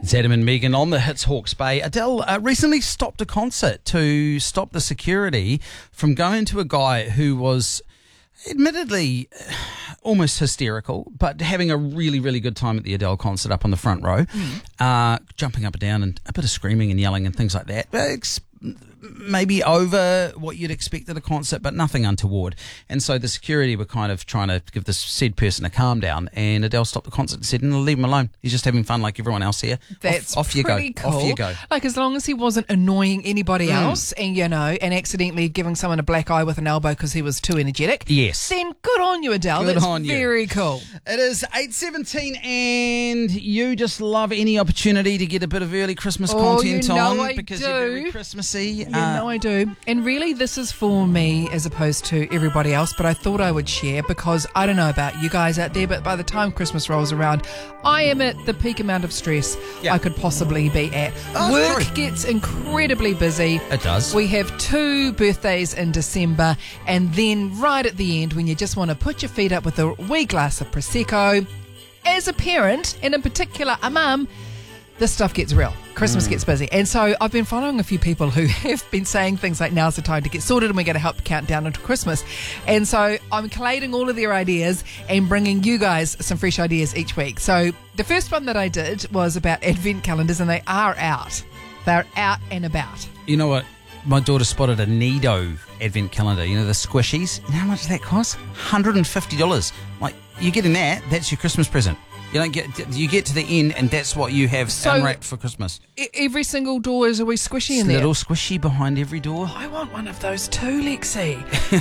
It's Adam and Megan on the Hits Hawke's Bay. Adele recently stopped a concert to stop the security from going to a guy who was admittedly almost hysterical, but having a really, really good time at the Adele concert up on the front row, jumping up and down and a bit of screaming and yelling and things like that. Maybe over what you'd expect at a concert, but nothing untoward. And so the security were kind of trying to give this said person a calm down, and Adele stopped the concert and said, "No, leave him alone. He's just having fun like everyone else here. That's off you go. pretty cool. Off you go." Like, as long as he wasn't annoying anybody else and, and accidentally giving someone a black eye with an elbow because he was too energetic. Yes. Then good on you, Adele. Good That's on you. very cool. It is 8:17 and you just love any opportunity to get a bit of early Christmas content on because you're very Christmassy. You know I do. And really, this is for me as opposed to everybody else, but I thought I would share because I don't know about you guys out there, but by the time Christmas rolls around, I am at the peak amount of stress I could possibly be at. Work gets incredibly busy. It does. We have 2 birthdays in December, and then right at the end, when you just want to put your feet up with a wee glass of Prosecco, as a parent, and in particular a mum, this stuff gets real. Christmas gets busy. And so I've been following a few people who have been saying things like, now's the time to get sorted and we're going to help count down into Christmas. And so I'm collating all of their ideas and bringing you guys some fresh ideas each week. So the first one that I did was about advent calendars, and they are out. They're out and about. You know what? My daughter spotted a Nido advent calendar. You know, the squishies? You know how much that costs? $150. Like, you're getting that. That's your Christmas present. You get to the end, and that's what you have unwrapped for Christmas. Every single door is a wee squishy in there. Little squishy behind every door. I want one of those too, Lexi.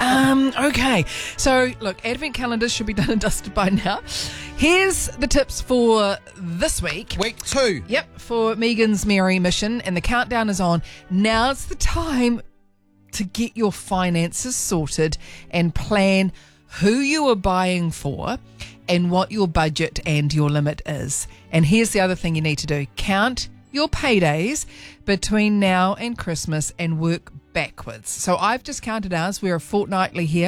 Okay. So, look, advent calendars should be done and dusted by now. Here's the tips for this week. Week 2. Yep, for Megan's Merry Mission, and the countdown is on. Now's the time to get your finances sorted and plan who you are buying for and what your budget and your limit is. And here's the other thing you need to do. Count your paydays between now and Christmas and work backwards. So I've just counted ours. We're a fortnightly here.